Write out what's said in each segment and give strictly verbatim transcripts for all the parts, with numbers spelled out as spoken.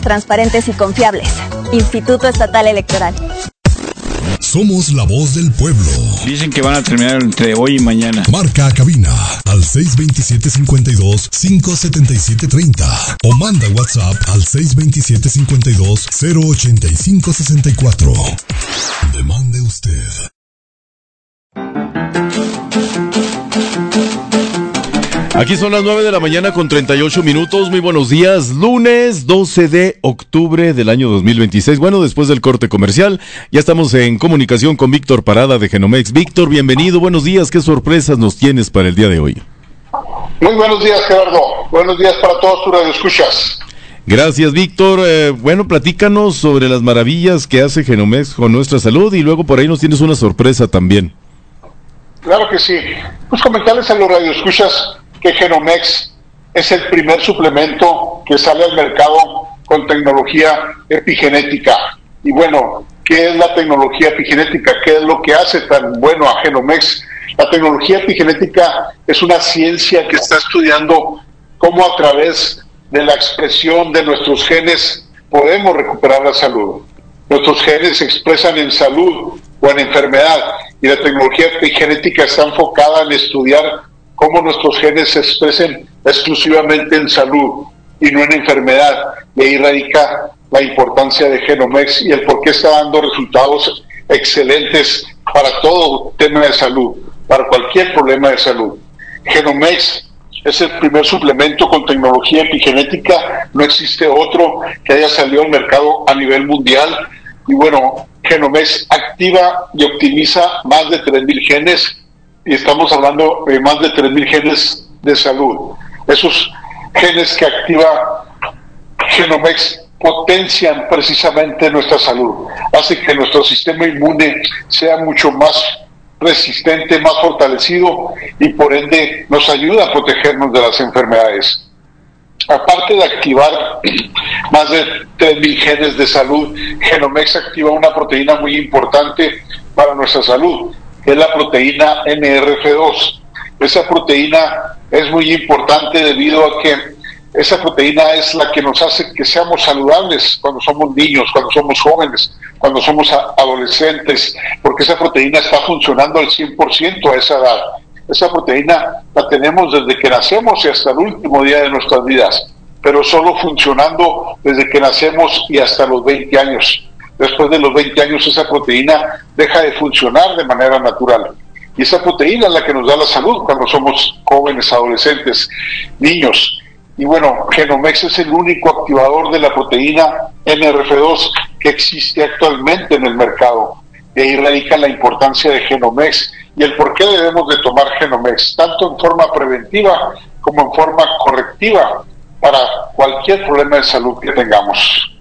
transparentes y confiables. Instituto Estatal Electoral. Somos la voz del pueblo. Dicen que van a terminar entre hoy y mañana. Marca a cabina al seis dos siete, cinco dos, cinco siete siete tres cero o manda WhatsApp al seis dos siete, cinco dos, cero ocho cinco seis cuatro. Demande usted. Aquí son las nueve de la mañana con treinta y ocho minutos. Muy buenos días. Lunes doce de octubre del año dos mil veintiséis. Bueno, después del corte comercial, ya estamos en comunicación con Víctor Parada de Genomex. Víctor, bienvenido. Buenos días. ¿Qué sorpresas nos tienes para el día de hoy? Muy buenos días, Gerardo. Buenos días para todos tus radioescuchas. Gracias, Víctor. Eh, bueno, platícanos sobre las maravillas que hace Genomex con nuestra salud y luego por ahí nos tienes una sorpresa también. Claro que sí. Pues comentarles a los radioescuchas que Genomex es el primer suplemento que sale al mercado con tecnología epigenética. Y bueno, ¿qué es la tecnología epigenética? ¿Qué es lo que hace tan bueno a Genomex? La tecnología epigenética es una ciencia que está estudiando cómo a través de la expresión de nuestros genes podemos recuperar la salud. Nuestros genes se expresan en salud o en enfermedad, y la tecnología epigenética está enfocada en estudiar cómo nuestros genes se expresen exclusivamente en salud y no en enfermedad. Y ahí radica la importancia de Genomex y el por qué está dando resultados excelentes para todo tema de salud, para cualquier problema de salud. Genomex es el primer suplemento con tecnología epigenética, no existe otro que haya salido al mercado a nivel mundial. Y bueno, Genomex activa y optimiza más de tres mil genes, y estamos hablando de más de tres mil genes de salud. Esos genes que activa Genomex potencian precisamente nuestra salud, hace que nuestro sistema inmune sea mucho más resistente, más fortalecido, y por ende nos ayuda a protegernos de las enfermedades. Aparte de activar más de tres mil genes de salud, Genomex activa una proteína muy importante para nuestra salud, que es la proteína N R F dos. Esa proteína es muy importante debido a que esa proteína es la que nos hace que seamos saludables cuando somos niños, cuando somos jóvenes, cuando somos adolescentes, porque esa proteína está funcionando al cien por ciento a esa edad. Esa proteína la tenemos desde que nacemos y hasta el último día de nuestras vidas, pero solo funcionando desde que nacemos y hasta los veinte años. Después de los veinte años esa proteína deja de funcionar de manera natural. Y esa proteína es la que nos da la salud cuando somos jóvenes, adolescentes, niños. Y bueno, Genomex es el único activador de la proteína N R F dos que existe actualmente en el mercado. Y ahí radica la importancia de Genomex y el por qué debemos de tomar Genomex, tanto en forma preventiva como en forma correctiva para cualquier problema de salud que tengamos.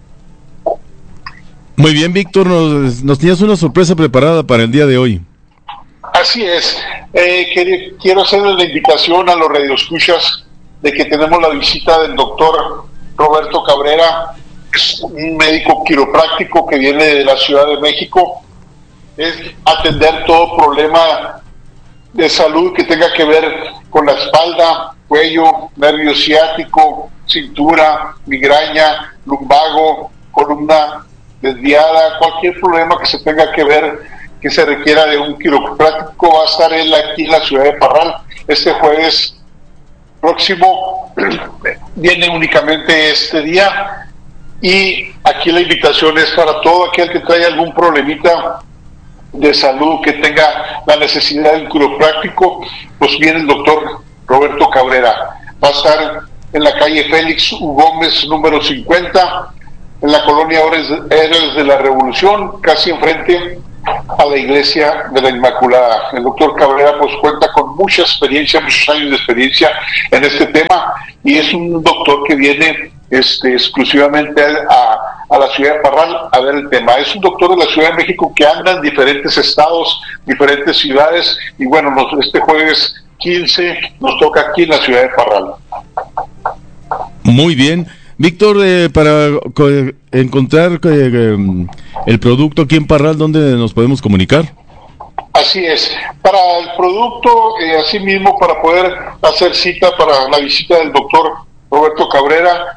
Muy bien, Víctor, nos, nos tienes una sorpresa preparada para el día de hoy. Así es, eh, que, quiero hacerles la invitación a los radioescuchas de que tenemos la visita del doctor Roberto Cabrera, es un médico quiropráctico que viene de la Ciudad de México. Es atender todo problema de salud que tenga que ver con la espalda, cuello, nervio ciático, cintura, migraña, lumbago, columna desviada, cualquier problema que se tenga que ver, que se requiera de un quiropráctico. Va a estar él aquí en la ciudad de Parral este jueves próximo, viene únicamente este día, y aquí la invitación es para todo aquel que traiga algún problemita de salud, que tenga la necesidad de un quiropráctico, pues viene el doctor Roberto Cabrera. Va a estar en la calle Félix U. Gómez número cincuenta, en la colonia Héroes de la Revolución, casi enfrente a la iglesia de la Inmaculada. El doctor Cabrera pues cuenta con mucha experiencia, muchos años de experiencia en este tema, y es un doctor que viene este, exclusivamente a, a la ciudad de Parral a ver el tema. Es un doctor de la Ciudad de México que anda en diferentes estados, diferentes ciudades, y bueno, nos, este jueves quince nos toca aquí en la ciudad de Parral. Muy bien. Víctor, eh, para co- encontrar eh, el producto aquí en Parral, ¿dónde nos podemos comunicar? Así es, para el producto, eh, así mismo para poder hacer cita para la visita del doctor Roberto Cabrera,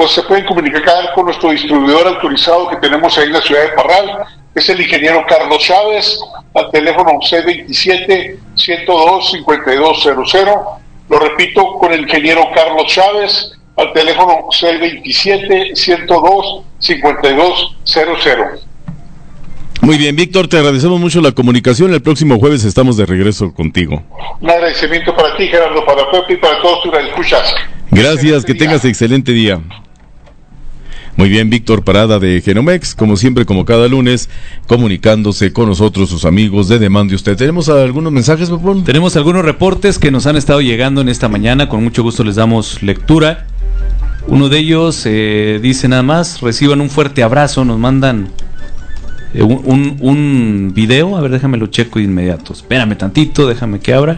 pues se pueden comunicar con nuestro distribuidor autorizado que tenemos ahí en la ciudad de Parral, que es el ingeniero Carlos Chávez, al teléfono seis dos siete, uno cero dos, cinco dos cero cero. Lo repito, con el ingeniero Carlos Chávez, al teléfono seis dos siete, uno cero dos, cinco dos cero cero. Muy bien, Víctor, te agradecemos mucho la comunicación. El próximo jueves estamos de regreso contigo. Un agradecimiento para ti, Gerardo, para Pepe y para todos tus escuchas. Gracias, que tengas excelente día. Muy bien, Víctor Parada de Genomex, como siempre, como cada lunes, comunicándose con nosotros, sus amigos de Demande Usted. ¿Tenemos algunos mensajes, Pepón? Tenemos algunos reportes que nos han estado llegando en esta mañana, con mucho gusto les damos lectura. Uno de ellos eh, dice nada más, reciban un fuerte abrazo, nos mandan eh, un, un, un video, a ver, déjame lo checo de inmediato. Espérame tantito, déjame que abra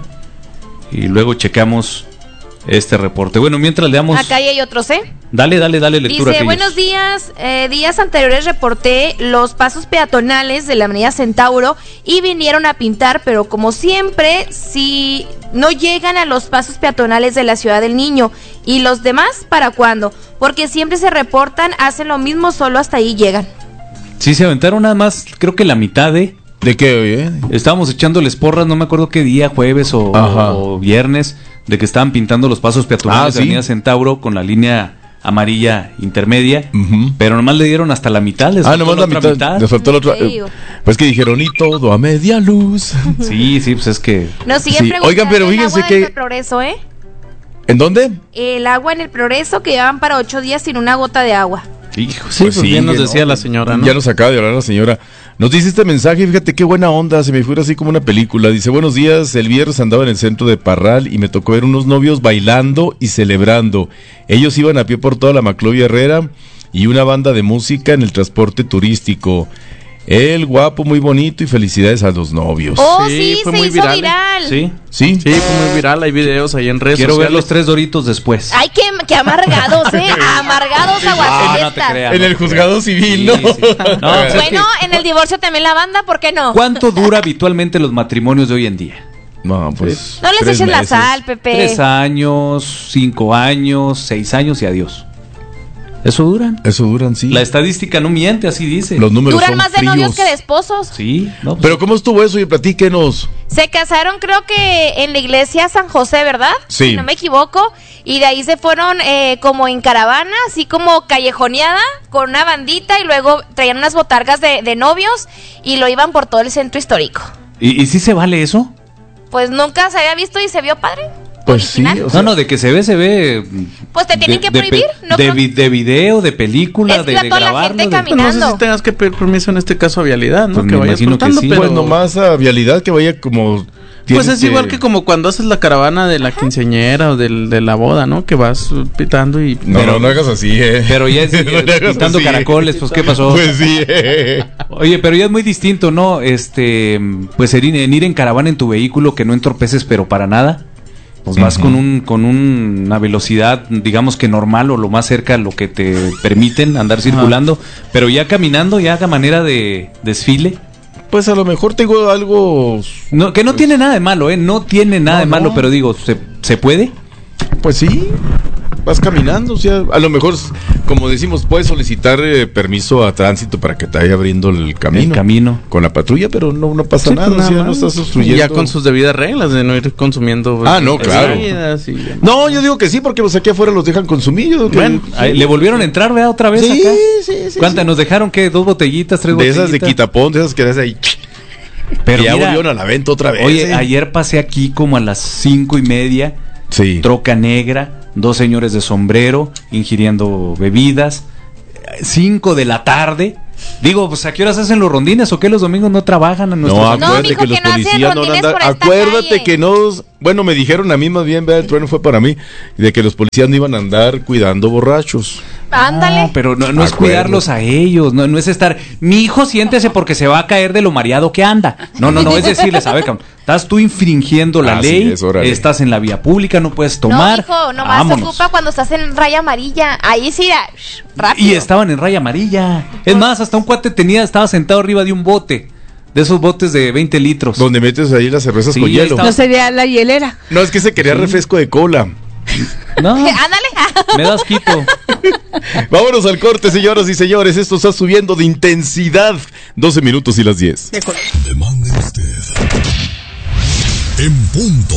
y luego checamos este reporte. Bueno, mientras le damos... Acá hay otros, ¿eh? Dale, dale, dale lectura. Dice, buenos días, eh, días anteriores reporté los pasos peatonales de la avenida Centauro y vinieron a pintar, pero como siempre, si no llegan a los pasos peatonales de la Ciudad del Niño. ¿Y los demás para cuándo? Porque siempre se reportan, hacen lo mismo, solo hasta ahí llegan. Sí, se aventaron nada más, creo que la mitad de... ¿De qué, oye? Estábamos echándoles porras, no me acuerdo qué día, jueves o, o viernes, de que estaban pintando los pasos peatonales ah, ¿sí? de Avenida Centauro con la línea amarilla intermedia, uh-huh. pero nomás le dieron hasta la mitad. Les ah, nomás la, la mitad, mitad. Les faltó la otra. Eh, pues que dijeron, y todo a media luz. Sí, sí, pues es que... Nos siguen sí. preguntando. Oigan, pero fíjense el agua que... del Progreso, ¿eh? ¿En dónde? El agua en el Progreso, que llevan para ocho días sin una gota de agua. Hijo, sí, pues, pues sí, bien nos decía no, la señora, ¿no? Ya nos acaba de hablar la señora. Nos dice este mensaje, fíjate qué buena onda, se me fue así como una película. Dice, buenos días, el viernes andaba en el centro de Parral y me tocó ver unos novios bailando y celebrando. Ellos iban a pie por toda la Maclovia Herrera y una banda de música en el transporte turístico. El guapo, muy bonito y felicidades a los novios. Oh, sí, sí fue se muy hizo viral. viral. Sí, sí, sí, fue muy viral. Hay videos ahí en redes Quiero sociales. Ver los tres doritos después. Ay, qué, qué amargados, ¿eh? Amargados aguafiestas. No, no te creas, en no el juzgado civil, ¿no? Sí, sí. no pues bueno, que... en el divorcio también la banda, ¿por qué no? ¿Cuánto dura habitualmente los matrimonios de hoy en día? No, pues. No les echen la sal, Pepe. Tres años, cinco años, seis años y adiós. Eso duran. Eso duran, sí. La estadística no miente, así dice. Los números duran son más de fríos. novios que de esposos. Sí. No, pues pero ¿cómo estuvo eso? Y platíquenos. Se casaron, creo que en la iglesia San José, ¿verdad? Sí. Si no me equivoco. Y de ahí se fueron eh, como en caravana, así como callejoneada, con una bandita. Y luego traían unas botargas de, de novios y lo iban por todo el centro histórico. ¿Y, y sí se vale eso? Pues nunca se había visto y se vio padre. Pues original. Sí, o sea, no, no, de que se ve, se ve. Pues te tienen de, que prohibir, de, ¿no? De, vi, de video, de película, es de, de de toda grabarlo. La gente de... caminando. Pues no sé si tengas que pedir permiso en este caso a Vialidad, ¿no? Pues que vayas contando, sí. pero... Pues nomás a Vialidad que vaya como... Pues es que... igual que como cuando haces la caravana de la Ajá. quinceañera o del, de la boda, ¿no? Que vas pitando y... No, pero, no, no hagas así, eh. Pero ya es no pitando así, caracoles, pues ¿qué pasó? Pues sí, eh. Oye, pero ya es muy distinto, ¿no? Este, pues en ir, en ir en caravana en tu vehículo que no entorpeces, pero para nada. Pues vas uh-huh. con un con un, una velocidad, digamos que normal o lo más cerca a lo que te permiten andar circulando, uh-huh. pero ya caminando, ya a manera de desfile. Pues a lo mejor tengo algo... No, que no pues, tiene nada de malo, ¿eh? No tiene nada no, de malo, no. pero digo, ¿se, ¿se puede? Pues sí, vas caminando, o sea, a lo mejor, como decimos, puedes solicitar eh, permiso a tránsito para que te vaya abriendo el camino. El camino. Con la patrulla, pero no, no pasa sí, nada, nada o sea, no estás obstruyendo. Ya con sus debidas reglas de no ir consumiendo... Ah, no, claro. Y... No, yo digo que sí, porque pues aquí afuera los dejan consumir. Bueno, que... ahí, le volvieron a entrar, ¿verdad? Otra vez sí, acá. Sí, sí, ¿Cuántas sí. nos dejaron? ¿Qué? ¿Dos botellitas, tres de botellitas? De esas de quitapón, de esas que das ahí... Pero ya mira, volvieron a la venta otra vez. Oye, eh. ayer pasé aquí como a las cinco y media. Sí. Troca negra, dos señores de sombrero, ingiriendo bebidas. Cinco de la tarde. Digo, pues ¿a qué horas hacen los rondines o qué? Los domingos no trabajan a nuestros No, acuérdate no, mijo, que los que no policías no andan. Acuérdate calle. que no. Bueno, me dijeron a mí más bien, vea, el trueno fue para mí, de que los policías no iban a andar cuidando borrachos. Ándale. No, pero no, no es cuidarlos a ellos, no, no es estar, mi hijo siéntese porque se va a caer de lo mareado que anda. No, no, no, es decirles, a ver, cabrón, estás tú infringiendo la Así ley, es, estás en la vía pública, no puedes tomar. No, hijo, nomás se ocupa cuando estás en raya amarilla, ahí sí, rápido. Y estaban en raya amarilla. Es más, hasta un cuate tenía, estaba sentado arriba de un bote. De esos botes de veinte litros. Donde metes ahí las cervezas sí, con hielo. No sería la hielera. No, es que se quería sí. refresco de cola. No, Ándale. me das quito. Vámonos al corte, señoras y señores. Esto está subiendo de intensidad. doce minutos y las diez. Demande usted. En punto.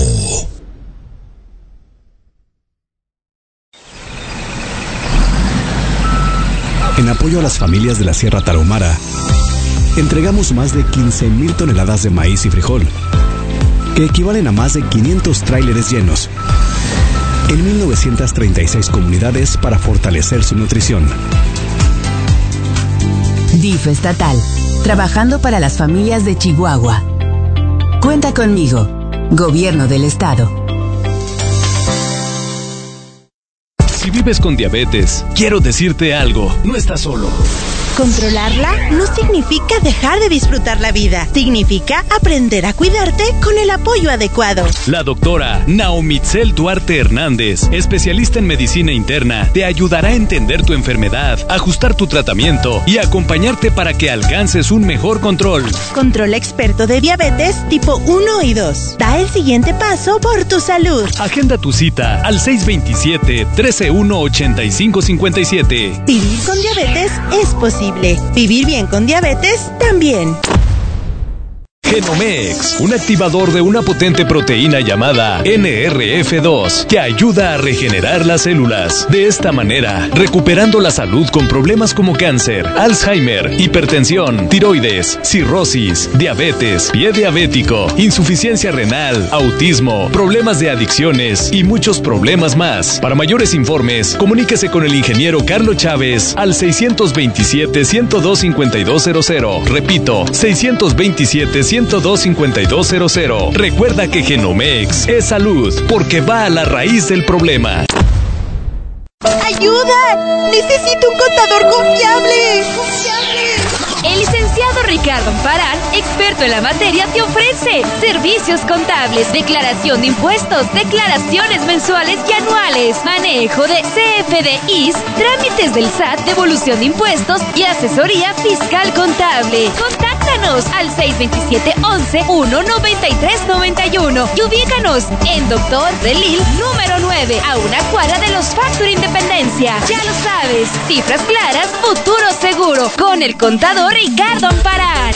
En apoyo a las familias de la Sierra Tarahumara, entregamos más de quince mil toneladas de maíz y frijol, que equivalen a más de quinientos tráileres llenos, en mil novecientas treinta y seis comunidades para fortalecer su nutrición. D I F estatal, trabajando para las familias de Chihuahua. Cuenta conmigo, Gobierno del Estado. Si vives con diabetes, quiero decirte algo, no estás solo. Controlarla no significa dejar de disfrutar la vida. Significa aprender a cuidarte con el apoyo adecuado. La doctora Naomitzel Duarte Hernández, especialista en medicina interna, te ayudará a entender tu enfermedad, ajustar tu tratamiento y acompañarte para que alcances un mejor control. Control experto de diabetes tipo uno y dos. Da el siguiente paso por tu salud. Agenda tu cita al seis dos siete, uno tres uno, ocho cinco cinco siete. Vivir con diabetes es posible. Vivir bien con diabetes también. Genomex, un activador de una potente proteína llamada N R F dos que ayuda a regenerar las células. De esta manera, recuperando la salud con problemas como cáncer, Alzheimer, hipertensión, tiroides, cirrosis, diabetes, pie diabético, insuficiencia renal, autismo, problemas de adicciones y muchos problemas más. Para mayores informes, comuníquese con el ingeniero Carlos Chávez al seis dos siete, uno dos cinco dos cero cero. Repito, seis dos siete, uno dos cinco dos cero cero. Recuerda que Genomex es salud porque va a la raíz del problema. ¡Ayuda! ¡Necesito un contador confiable! ¡Confiable! El licenciado Ricardo Amparán, experto en la materia, te ofrece servicios contables, declaración de impuestos, declaraciones mensuales y anuales, manejo de C F D Is, trámites del S A T, devolución de impuestos y asesoría fiscal contable. Contáctanos al seis dos siete, once, uno, noventa y tres, noventa y uno y ubícanos en Doctor Delil número nueve, a una cuadra de los Factory Independencia. Ya lo sabes, cifras claras, futuro seguro, con el contador Ricardo Amparán.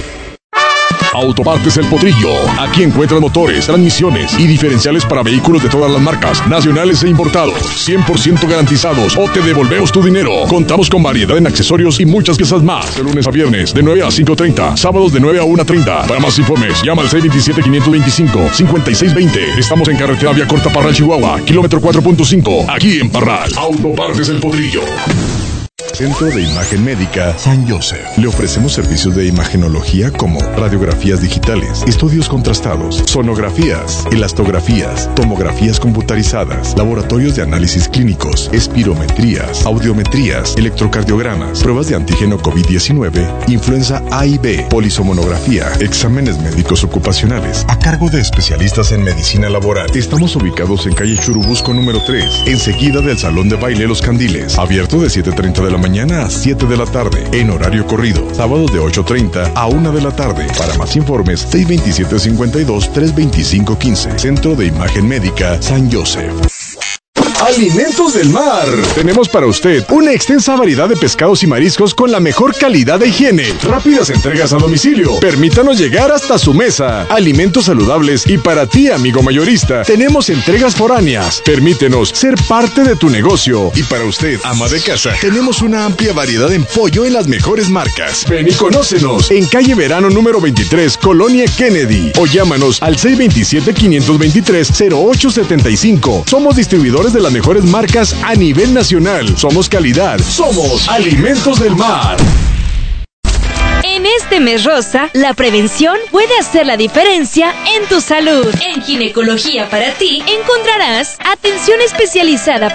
Autopartes El Potrillo. Aquí encuentras motores, transmisiones y diferenciales para vehículos de todas las marcas, nacionales e importados, cien por ciento garantizados o te devolvemos tu dinero. Contamos con variedad en accesorios y muchas piezas más. De lunes a viernes, de nueve a cinco treinta, sábados de nueve a una treinta. Para más informes, llama al seis dos siete, cinco dos cinco, cinco seis dos cero. Estamos en carretera Vía Corta Parral, Chihuahua, kilómetro cuatro punto cinco, aquí en Parral. Autopartes El Potrillo. Centro de Imagen Médica San Joseph. Le ofrecemos servicios de imagenología como radiografías digitales, estudios contrastados, sonografías, elastografías, tomografías computarizadas, laboratorios de análisis clínicos, espirometrías, audiometrías, electrocardiogramas, pruebas de antígeno COVID diecinueve, influenza A y B, polisomonografía, exámenes médicos ocupacionales, a cargo de especialistas en medicina laboral. Estamos ubicados en calle Churubusco número tres, enseguida del Salón de Baile Los Candiles, abierto de siete treinta de la mañana a siete de la tarde, en horario corrido, sábados de ocho treinta a una de la tarde. Para más informes, seis dos siete, cinco dos, tres dos cinco uno cinco. Centro de Imagen Médica San Joseph. Alimentos del Mar. Tenemos para usted una extensa variedad de pescados y mariscos con la mejor calidad de higiene. Rápidas entregas a domicilio. Permítanos llegar hasta su mesa. Alimentos saludables y para ti, amigo mayorista, tenemos entregas foráneas. Permítenos ser parte de tu negocio. Y para usted, ama de casa, tenemos una amplia variedad en pollo en las mejores marcas. Ven y conócenos en calle Verano número veintitrés, Colonia Kennedy. O llámanos al seis dos siete, cinco dos tres, cero ocho siete cinco. Somos distribuidores de las mejores marcas a nivel nacional. Somos calidad. Somos Alimentos del Mar. En este mes rosa, la prevención puede hacer la diferencia en tu salud. En Ginecología para ti encontrarás atención especializada